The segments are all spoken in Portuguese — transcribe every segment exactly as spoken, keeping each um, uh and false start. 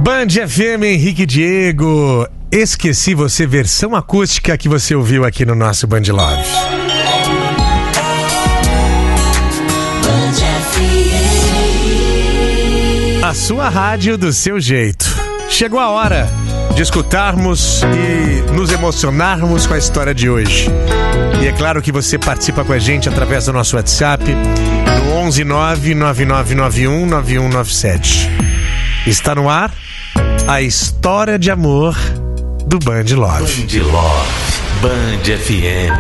Band F M, Henrique Diego. Esqueci Você, versão acústica que você ouviu aqui no nosso Band Love. A sua rádio do seu jeito. Chegou a hora de escutarmos e nos emocionarmos com a história de hoje. E é claro que você participa com a gente através do nosso WhatsApp no onze nove nove nove nove um nove um nove sete. Está no ar a história de amor do Band Love. Band Love, Band F M.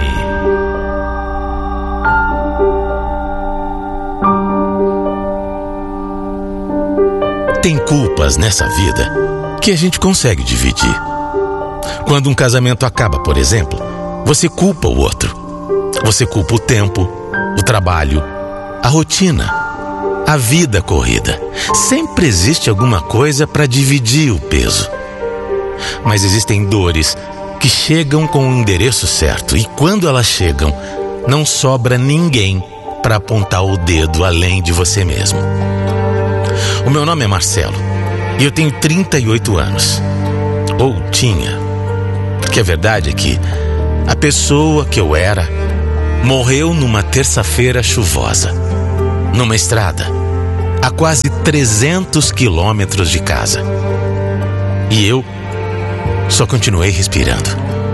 Tem culpas nessa vida que a gente consegue dividir. Quando um casamento acaba, por exemplo, você culpa o outro. Você culpa o tempo, o trabalho, a rotina, a vida corrida. Sempre existe alguma coisa para dividir o peso. Mas existem dores que chegam com o endereço certo. E quando elas chegam, não sobra ninguém para apontar o dedo além de você mesmo. O meu nome é Marcelo e eu tenho trinta e oito anos. Ou tinha. Porque a verdade é que a pessoa que eu era morreu numa terça-feira chuvosa, numa estrada, a quase trezentos quilômetros de casa. E eu só continuei respirando.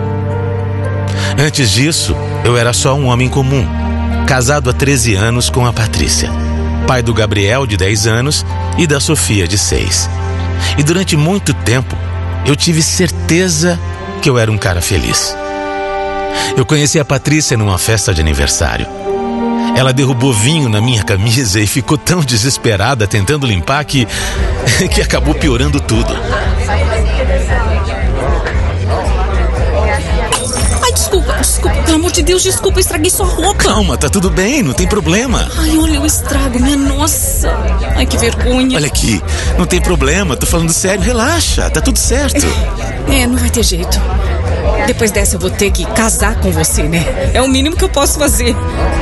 Antes disso, eu era só um homem comum, casado há treze anos com a Patrícia, pai do Gabriel, de dez anos, e da Sofia, de seis. E durante muito tempo, eu tive certeza que eu era um cara feliz. Eu conheci a Patrícia numa festa de aniversário. Ela derrubou vinho na minha camisa e ficou tão desesperada tentando limpar que, que acabou piorando tudo. Ai, desculpa, desculpa, pelo amor de Deus, desculpa, estraguei sua roupa. Calma, tá tudo bem, não tem problema. Ai, olha o estrago, minha nossa. Ai, que vergonha. Olha aqui, não tem problema, tô falando sério, relaxa, tá tudo certo. É, não vai ter jeito. Depois dessa eu vou ter que casar com você, né? É o mínimo que eu posso fazer.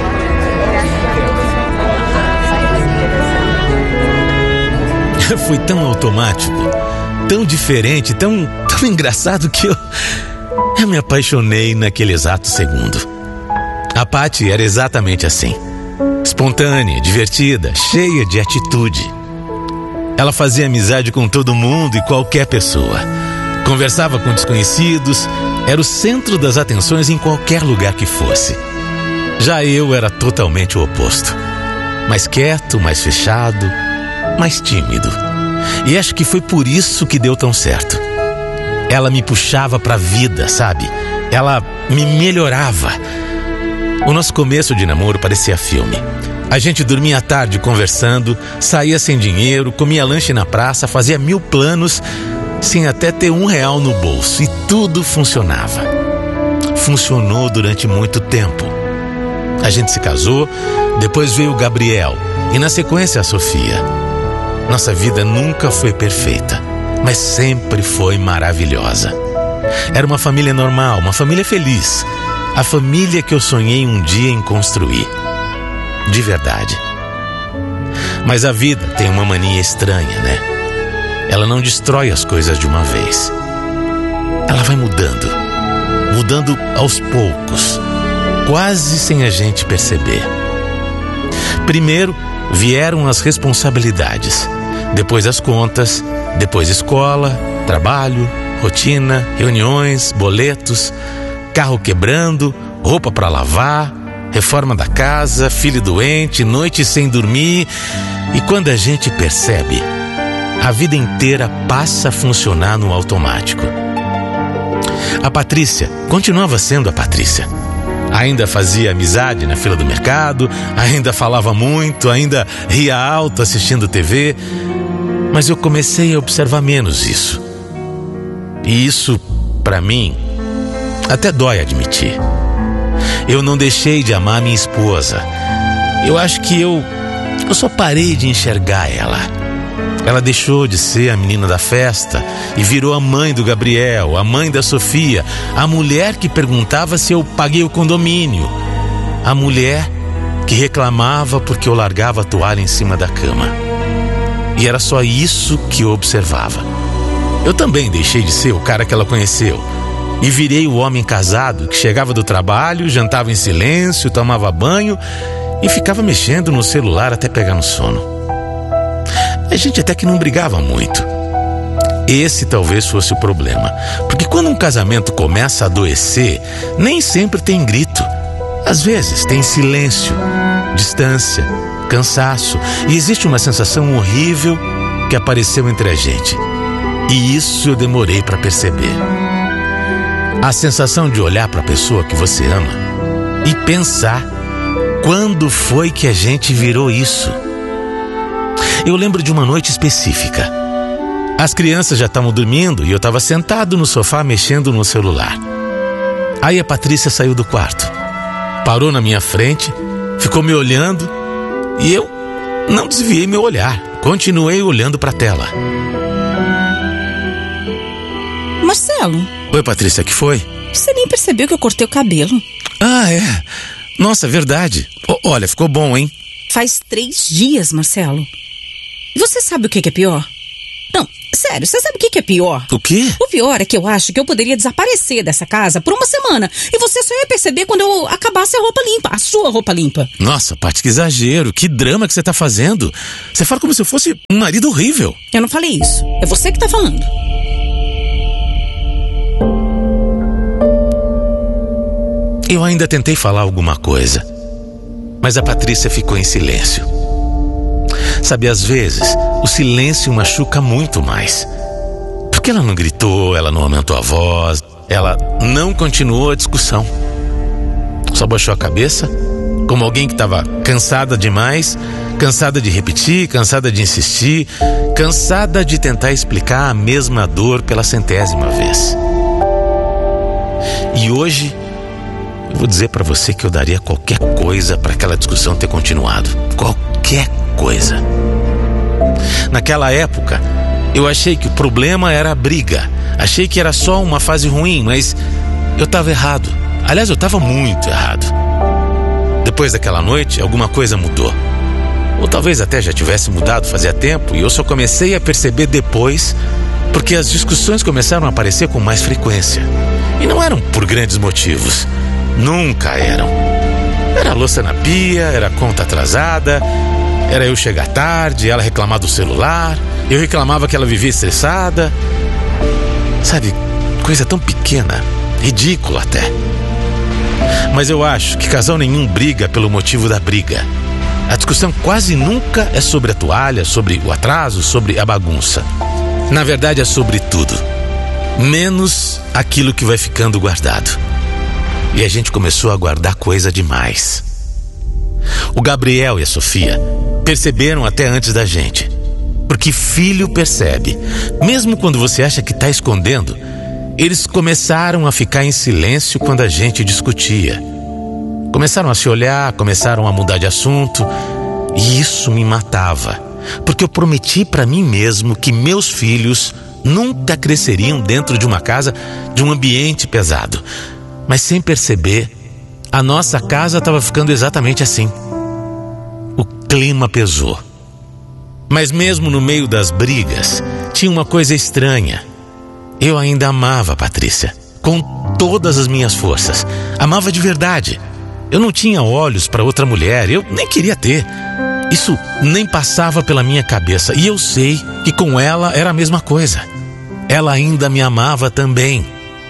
Foi tão automático, tão diferente, tão, tão engraçado que eu, eu me apaixonei naquele exato segundo. A Paty era exatamente assim. Espontânea, divertida, cheia de atitude. Ela fazia amizade com todo mundo e qualquer pessoa. Conversava com desconhecidos, era o centro das atenções em qualquer lugar que fosse. Já eu era totalmente o oposto. Mais quieto, mais fechado, mais tímido. E acho que foi por isso que deu tão certo. Ela me puxava pra vida, sabe? Ela me melhorava. O nosso começo de namoro parecia filme. A gente dormia à tarde conversando, saía sem dinheiro, comia lanche na praça, fazia mil planos, sem até ter um real no bolso. E tudo funcionava. Funcionou durante muito tempo. A gente se casou, depois veio o Gabriel e na sequência a Sofia. Nossa vida nunca foi perfeita, mas sempre foi maravilhosa. Era uma família normal, uma família feliz. A família que eu sonhei um dia em construir. De verdade. Mas a vida tem uma mania estranha, né? Ela não destrói as coisas de uma vez. Ela vai mudando. Mudando aos poucos. Quase sem a gente perceber. Primeiro vieram as responsabilidades. Depois as contas. Depois escola, trabalho, rotina, reuniões, boletos, carro quebrando, roupa para lavar, reforma da casa, filho doente, noite sem dormir. E quando a gente percebe, a vida inteira passa a funcionar no automático. A Patrícia continuava sendo a Patrícia. Ainda fazia amizade na fila do mercado, ainda falava muito, ainda ria alto assistindo T V. Mas eu comecei a observar menos isso. E isso, pra mim, até dói admitir. Eu não deixei de amar minha esposa. Eu acho que eu, eu só parei de enxergar ela. Ela deixou de ser a menina da festa e virou a mãe do Gabriel, a mãe da Sofia, a mulher que perguntava se eu paguei o condomínio, a mulher que reclamava porque eu largava a toalha em cima da cama. E era só isso que eu observava. eu também deixei de ser o cara que ela conheceu e virei o homem casado que chegava do trabalho, jantava em silêncio, tomava banho e ficava mexendo no celular até pegar no sono. A gente até que não brigava muito. Esse talvez fosse o problema, porque quando um casamento começa a adoecer, nem sempre tem grito. Às vezes tem silêncio, distância, cansaço, e existe uma sensação horrível que apareceu entre a gente. E isso eu demorei para perceber. A sensação de olhar para a pessoa que você ama e pensar quando foi que a gente virou isso. Eu lembro de uma noite específica. As crianças já estavam dormindo e eu estava sentado no sofá mexendo no celular. Aí a Patrícia saiu do quarto, parou na minha frente, ficou me olhando e eu não desviei meu olhar, continuei olhando para a tela. Marcelo. Oi, Patrícia, que foi? Você nem percebeu que eu cortei o cabelo? Ah, é? Nossa, verdade. O- olha, ficou bom, hein? Faz três dias, Marcelo. E você sabe o que que é pior? Não, sério, você sabe o que que é pior? O quê? O pior é que eu acho que eu poderia desaparecer dessa casa por uma semana e você só ia perceber quando eu acabasse a roupa limpa, a sua roupa limpa. Nossa, Paty, que exagero, que drama que você tá fazendo. Você fala como se eu fosse um marido horrível. Eu não falei isso, é você que tá falando. Eu ainda tentei falar alguma coisa, mas a Patrícia ficou em silêncio. Sabe, às vezes, o silêncio machuca muito mais. Porque ela não gritou, ela não aumentou a voz, ela não continuou a discussão. Só baixou a cabeça, como alguém que estava cansada demais, cansada de repetir, cansada de insistir, cansada de tentar explicar a mesma dor pela centésima vez. E hoje, eu vou dizer pra você que eu daria qualquer coisa pra aquela discussão ter continuado. Qualquer coisa. Naquela época, eu achei que o problema era a briga. Achei que era só uma fase ruim, mas eu estava errado. Aliás, eu estava muito errado. Depois daquela noite, alguma coisa mudou. Ou talvez até já tivesse mudado fazia tempo e eu só comecei a perceber depois, porque as discussões começaram a aparecer com mais frequência. E não eram por grandes motivos. Nunca eram. Era louça na pia, era conta atrasada, era eu chegar tarde, ela reclamar do celular, eu reclamava que ela vivia estressada. Sabe, coisa tão pequena, ridícula até. Mas eu acho que casal nenhum briga pelo motivo da briga. A discussão quase nunca é sobre a toalha, sobre o atraso, sobre a bagunça. Na verdade é sobre tudo, menos aquilo que vai ficando guardado. E a gente começou a guardar coisa demais. O Gabriel e a Sofia perceberam até antes da gente. Porque filho percebe. Mesmo quando você acha que está escondendo, eles começaram a ficar em silêncio quando a gente discutia. Começaram a se olhar, começaram a mudar de assunto. E isso me matava. Porque eu prometi para mim mesmo que meus filhos nunca cresceriam dentro de uma casa, de um ambiente pesado. Mas sem perceber, a nossa casa estava ficando exatamente assim. O clima pesou. Mas mesmo no meio das brigas, tinha uma coisa estranha. Eu ainda amava a Patrícia, com todas as minhas forças. Amava de verdade. Eu não tinha olhos para outra mulher, eu nem queria ter. Isso nem passava pela minha cabeça. E eu sei que com ela era a mesma coisa. Ela ainda me amava também.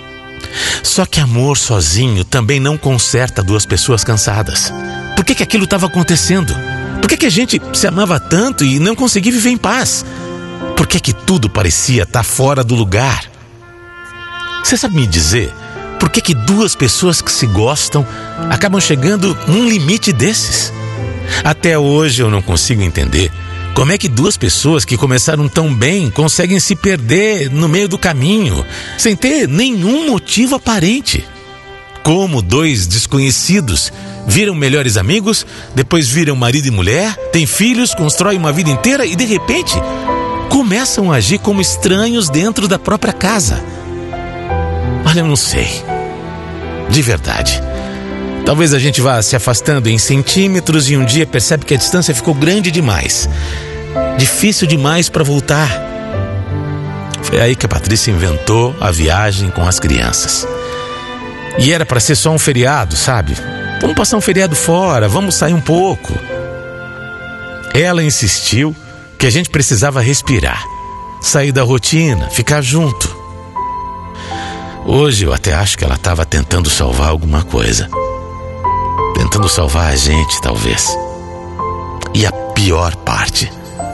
Só que amor sozinho também não conserta duas pessoas cansadas. Por que que aquilo estava acontecendo? Por que que a gente se amava tanto e não conseguia viver em paz? Por que que tudo parecia estar fora do lugar? Você sabe me dizer por que que duas pessoas que se gostam acabam chegando num limite desses? Até hoje eu não consigo entender como é que duas pessoas que começaram tão bem conseguem se perder no meio do caminho, sem ter nenhum motivo aparente. Como dois desconhecidos viram melhores amigos, depois viram marido e mulher, têm filhos, constroem uma vida inteira e de repente começam a agir como estranhos dentro da própria casa. Olha, eu não sei. De verdade. Talvez a gente vá se afastando em centímetros e um dia percebe que a distância ficou grande demais. Difícil demais para voltar. Foi aí que a Patrícia inventou a viagem com as crianças. E era para ser só um feriado, sabe? Vamos passar um feriado fora, vamos sair um pouco. Ela insistiu que a gente precisava respirar, sair da rotina, ficar junto. Hoje eu até acho que ela estava tentando salvar alguma coisa. Tentando salvar a gente, talvez. E a pior parte...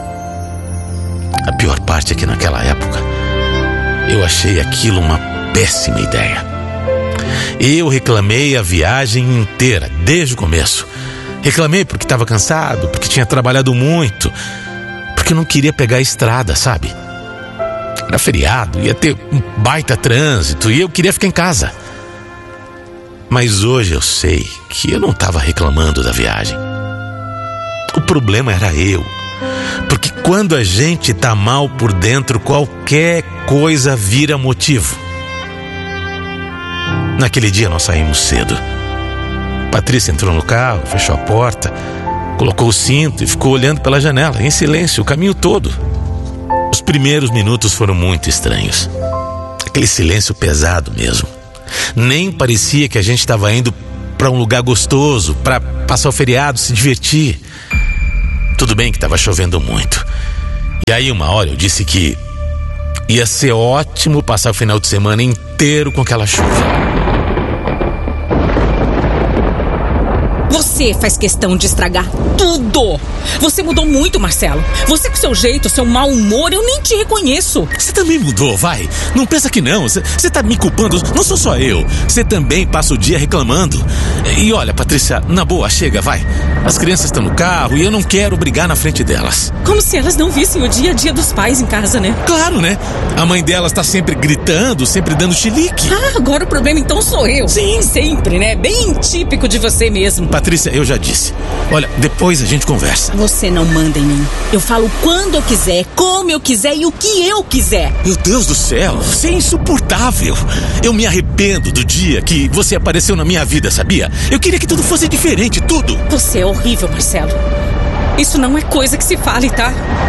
A pior parte é que naquela época eu achei aquilo uma péssima ideia. Eu reclamei a viagem inteira, desde o começo. Reclamei porque estava cansado, porque tinha trabalhado muito, porque eu não queria pegar a estrada, sabe? Era feriado, ia ter um baita trânsito e eu queria ficar em casa. Mas hoje eu sei que eu não estava reclamando da viagem. O problema era eu. Porque quando a gente tá mal por dentro, qualquer coisa vira motivo. Naquele dia nós saímos cedo. Patrícia entrou no carro, fechou a porta, colocou o cinto e ficou olhando pela janela, em silêncio, o caminho todo. Os primeiros minutos foram muito estranhos. Aquele silêncio pesado mesmo. Nem parecia que a gente estava indo para um lugar gostoso, para passar o feriado, se divertir. Tudo bem que estava chovendo muito. E aí uma hora eu disse que ia ser ótimo passar o final de semana inteiro com aquela chuva. Você faz questão de estragar tudo. Você mudou muito, Marcelo. Você com seu jeito, seu mau humor, eu nem te reconheço. Você também mudou, vai. Não pensa que não. Você tá me culpando. Não sou só eu. Você também passa o dia reclamando. E olha, Patrícia, na boa, chega, vai. As crianças estão no carro e eu não quero brigar na frente delas. Como se elas não vissem o dia a dia dos pais em casa, né? Claro, né? A mãe delas tá sempre gritando, sempre dando chilique. Ah, agora o problema então sou eu. Sim. Sempre, né? Bem típico de você mesmo. Patrícia, eu já disse. Olha, depois a gente conversa. Você não manda em mim. Eu falo quando eu quiser, como eu quiser e o que eu quiser. Meu Deus do céu, você é insuportável. Eu me arrependo do dia que você apareceu na minha vida, sabia? Eu queria que tudo fosse diferente, tudo. Você é horrível, Marcelo. Isso não é coisa que se fale, tá?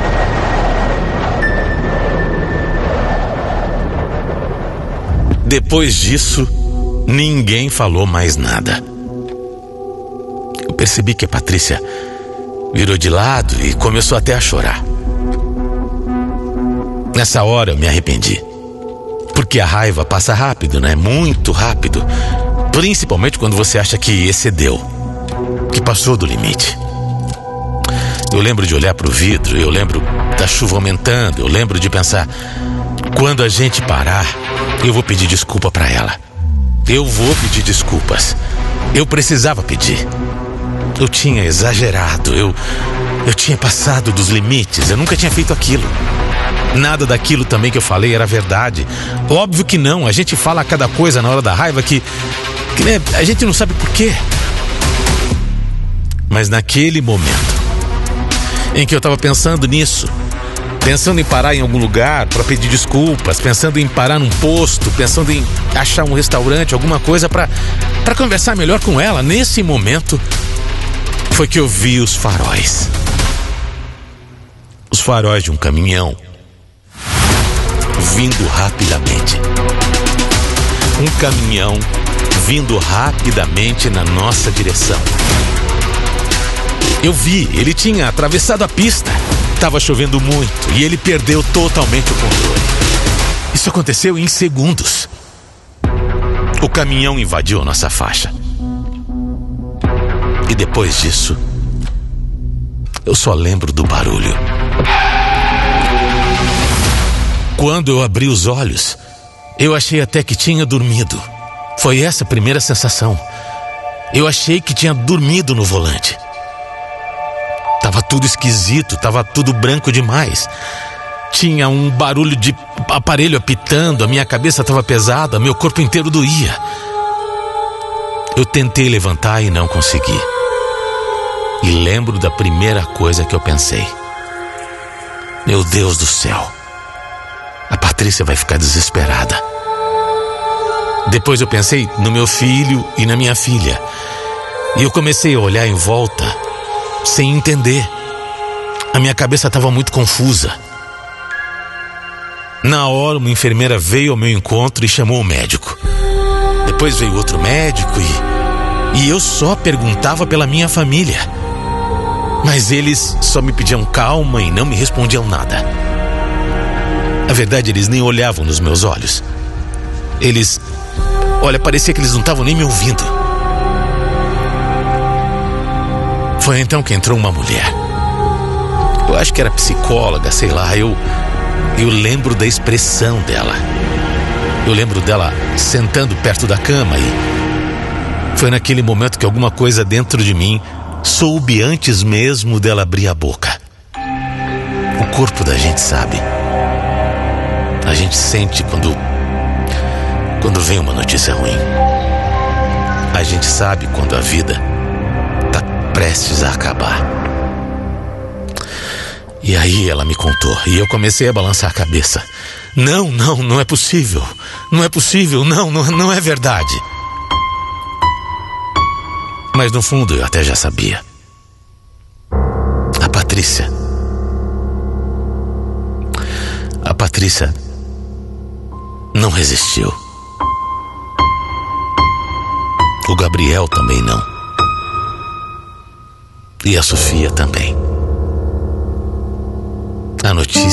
Depois disso, ninguém falou mais nada. Eu percebi que a Patrícia virou de lado e começou até a chorar. Nessa hora eu me arrependi. Porque a raiva passa rápido, né? Muito rápido. Principalmente quando você acha que excedeu, que passou do limite. Eu lembro de olhar para o vidro, eu lembro da chuva aumentando, eu lembro de pensar: quando a gente parar, eu vou pedir desculpa para ela. Eu vou pedir desculpas. Eu precisava pedir. Eu tinha exagerado, eu, eu tinha passado dos limites, eu nunca tinha feito aquilo. Nada daquilo também que eu falei era verdade. Óbvio que não, a gente fala cada coisa na hora da raiva que, que né, a gente não sabe por quê. Mas naquele momento em que eu estava pensando nisso, pensando em parar em algum lugar para pedir desculpas, pensando em parar num posto, pensando em achar um restaurante, alguma coisa para para conversar melhor com ela, nesse momento foi que eu vi os faróis. Os faróis de um caminhão vindo rapidamente. Um caminhão vindo rapidamente na nossa direção. Eu vi, ele tinha atravessado a pista. Estava chovendo muito e ele perdeu totalmente o controle. Isso aconteceu em segundos. O caminhão invadiu a nossa faixa. E depois disso, eu só lembro do barulho. Quando eu abri os olhos, eu achei até que tinha dormido. Foi essa a primeira sensação. Eu achei que tinha dormido no volante. Tava tudo esquisito, tava tudo branco demais. Tinha um barulho de aparelho apitando, a minha cabeça estava pesada, meu corpo inteiro doía. Eu tentei levantar e não consegui. E lembro da primeira coisa que eu pensei: meu Deus do céu, a Patrícia vai ficar desesperada. Depois eu pensei no meu filho e na minha filha. E eu comecei a olhar em volta, sem entender. A minha cabeça estava muito confusa. Na hora, uma enfermeira veio ao meu encontro e chamou o médico. Depois veio outro médico e, e eu só perguntava pela minha família. Mas eles só me pediam calma e não me respondiam nada. Na verdade, eles nem olhavam nos meus olhos. Eles... Olha, parecia que eles não estavam nem me ouvindo. Foi então que entrou uma mulher. Eu acho que era psicóloga, sei lá, eu... Eu lembro da expressão dela. Eu lembro dela sentando perto da cama e... Foi naquele momento que alguma coisa dentro de mim soube antes mesmo dela abrir a boca. O corpo da gente sabe. A gente sente quando... Quando vem uma notícia ruim. A gente sabe quando a vida tá prestes a acabar. E aí ela me contou, e eu comecei a balançar a cabeça. Não, não, não é possível. Não é possível, não, não, não é verdade. Mas no fundo eu até já sabia. A Patrícia. A Patrícia não resistiu. O Gabriel também não. E a Sofia também. A notícia